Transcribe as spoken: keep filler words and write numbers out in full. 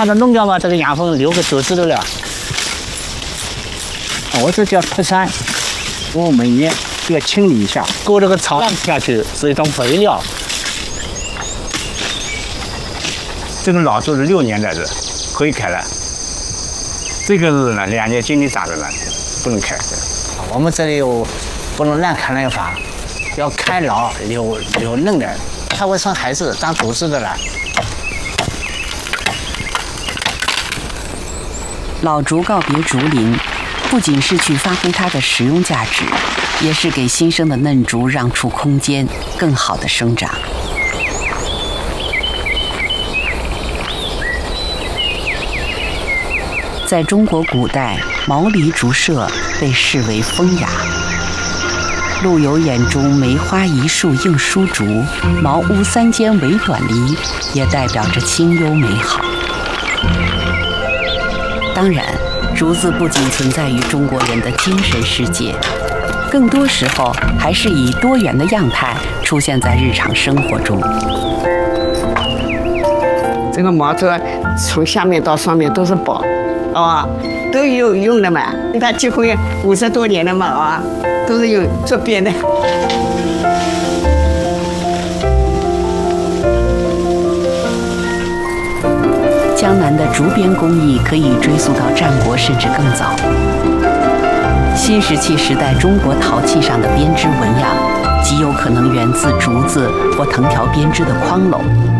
它的弄掉嘛，这个羊粪留个走知道了。我这叫脱山，我每年都要清理一下，勾这个草烂下去是一种肥料。这种老树是六年来的，可以开了。这个是呢，两年经历长的了，不能开的。我们这里有不能乱砍乱伐，要开老留留嫩的，它会生孩子当竹子的了。 老竹告别竹林，不仅是去发挥它的实用价值，也是给新生的嫩竹让出空间，更好的生长。在中国古代，毛梨竹社被视为风雅。陆游眼中梅花一树映疏竹，茅屋三间围短篱，也代表着清幽美好。当然，竹子不仅存在于中国人的精神世界，更多时候还是以多元的样态出现在日常生活中。 这个毛竹从下面到上面都是宝，啊，都有用的嘛。它结婚五十多年了嘛，啊，都是用做编的。 江南的竹编工艺可以追溯到战国甚至更早。新石器时代中国陶器上的编织纹样，极有可能源自竹子或藤条编织的筐篓。